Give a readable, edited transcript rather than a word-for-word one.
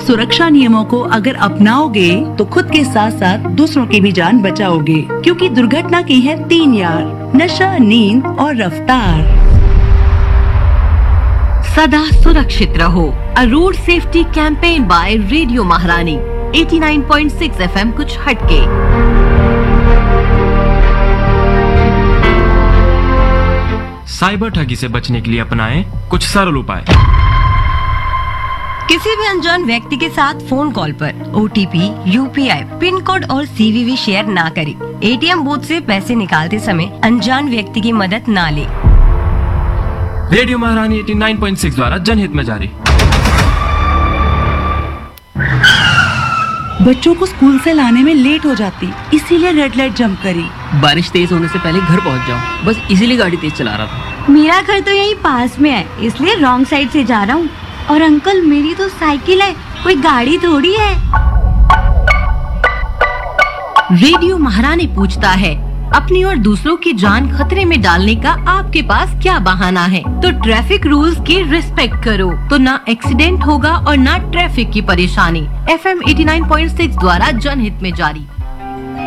सुरक्षा नियमों को अगर अपनाओगे तो खुद के साथ साथ दूसरों की भी जान बचाओगे, क्योंकि दुर्घटना की है 3 यार, नशा, नींद और रफ्तार। सदा सुरक्षित रहो। अ road safety campaign bye radio महारानी 89.6 FM कुछ हटके। साइबर ठगी से बचने के लिए अपनाएं कुछ सरल उपाय। किसी भी अनजान व्यक्ति के साथ फोन कॉल पर OTP, UPI, पिन कोड और CVV शेयर ना करें। ATM बूथ से पैसे निकालते समय अनजान व्यक्ति की मदद ना लें। रेडियो महारानी 89.6 द्वारा जनहित में जारी। बच्चों को स्कूल से लाने में लेट हो जाती, इसीलिए रेड लाइट जंप करी। बारिश तेज होने से पहले घर पहुंच जाऊं, बस इसीलिए गाड़ी तेज चला रहा था। मेरा घर तो यही पास में है, इसलिए रॉन्ग साइड से जा रहा हूँ। और अंकल, मेरी तो साइकिल है, कोई गाड़ी थोड़ी है। रेडियो महारानी पूछता है, अपनी और दूसरों की जान खतरे में डालने का आपके पास क्या बहाना है? तो ट्रैफिक रूल्स की रिस्पेक्ट करो, तो ना एक्सीडेंट होगा और ना ट्रैफिक की परेशानी। FM 89.6 द्वारा जनहित में जारी।